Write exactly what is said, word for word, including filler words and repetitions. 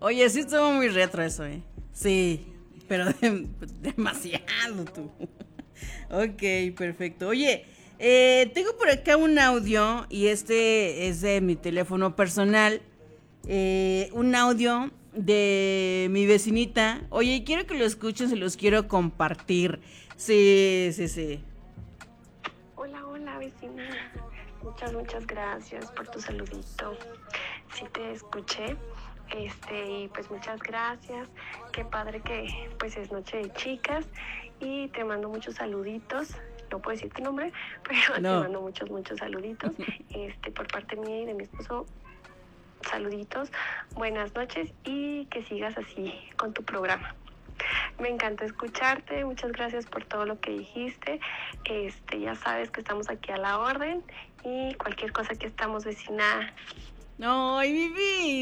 Oye, sí estuvo muy retro eso, ¿eh? Sí, pero de- demasiado tú. Ok, perfecto. Oye, eh, tengo por acá un audio y este es de mi teléfono personal. Eh, un audio de mi vecinita. Oye, quiero que lo escuchen, se los quiero compartir. Sí, sí, sí. Hola, hola vecina. Muchas, muchas gracias por tu saludito. Sí te escuché. Este, y pues muchas gracias. Qué padre que pues es noche de chicas y te mando muchos saluditos. No puedo decir tu nombre, pero te No. mando muchos, muchos saluditos. Este, por parte mía y de mi esposo, saluditos. Buenas noches y que sigas así con tu programa. Me encanta escucharte, muchas gracias por todo lo que dijiste. Este, ya sabes que estamos aquí a la orden y cualquier cosa que estamos vecina. Ay, mi